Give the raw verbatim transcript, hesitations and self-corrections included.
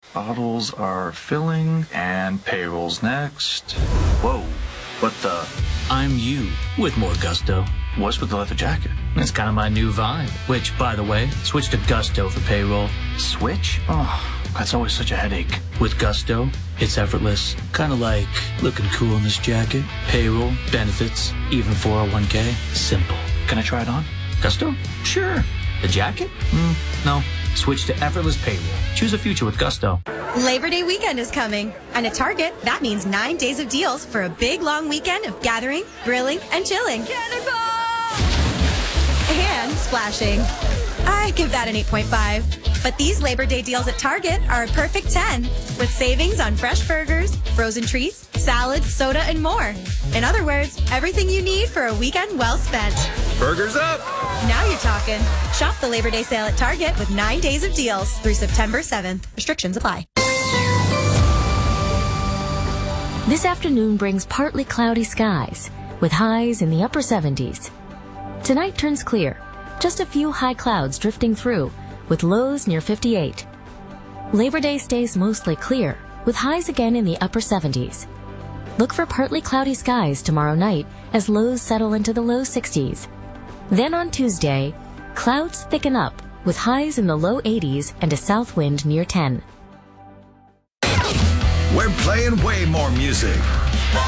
Bottles are filling, and payroll's next. Whoa, what the? I'm you with more gusto. What's with the leather jacket? It's kind of my new vibe, which, by the way, switch to Gusto for payroll. Switch? Oh, that's always such a headache. With Gusto, it's effortless. Kind of like looking cool in this jacket. Payroll, benefits, even four oh one k. Simple. Can I try it on? Gusto? Sure. The jacket? Mm, no. Switch to effortless payroll. Choose a future with Gusto. Labor Day weekend is coming. And at Target, that means nine days of deals for a big, long weekend of gathering, grilling, and chilling. Cannonball! And splashing. I give that an eight point five. But these Labor Day deals at Target are a perfect ten, with savings on fresh burgers, frozen treats, salads, soda, and more. In other words, everything you need for a weekend well spent. Burgers up! Now you're talking. Shop the Labor Day sale at Target with nine days of deals through September seventh. Restrictions apply. This afternoon brings partly cloudy skies, with highs in the upper seventies. Tonight turns clear, just a few high clouds drifting through, with lows near fifty-eight. Labor Day stays mostly clear, with highs again in the upper seventies. Look for partly cloudy skies tomorrow night as lows settle into the low sixties. Then on Tuesday, clouds thicken up, with highs in the low eighties and a south wind near ten. We're playing way more music.